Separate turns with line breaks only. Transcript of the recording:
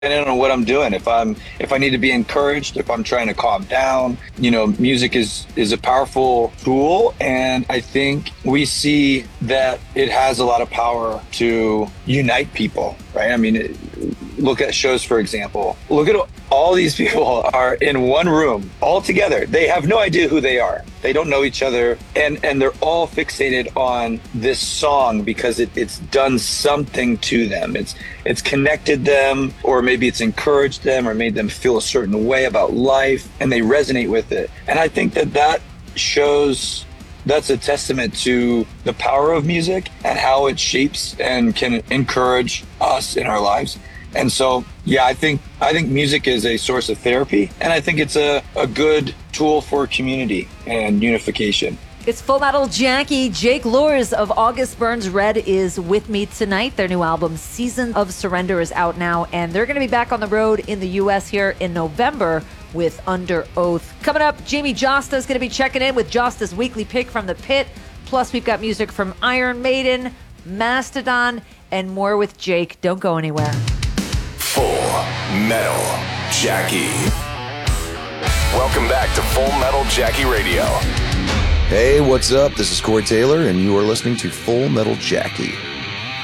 depending on what I'm doing. If I need to be encouraged, if I'm trying to calm down, music is a powerful tool, and I think we see that it has a lot of power to unite people, right? I mean, look at shows, for example. Look at all these people are in one room all together. They have no idea who they are. They don't know each other, and they're all fixated on this song because it's done something to them. It's connected them, or maybe it's encouraged them or made them feel a certain way about life, and they resonate with it. And I think that shows, that's a testament to the power of music and how it shapes and can encourage us in our lives. And so, yeah, I think music is a source of therapy, and I think it's a good tool for community and unification.
It's Full Metal Jackie. Jake Luhrs of August Burns Red is with me tonight. Their new album, Season of Surrender, is out now, and they're going to be back on the road in the U.S. here in November with Under Oath. Coming up, Jamie Josta is going to be checking in with Josta's weekly pick from the pit. Plus, we've got music from Iron Maiden, Mastodon, and more with Jake. Don't go anywhere.
Full Metal Jackie. Welcome back to Full Metal Jackie Radio.
Hey, what's up? This is Corey Taylor, and you are listening to Full Metal Jackie.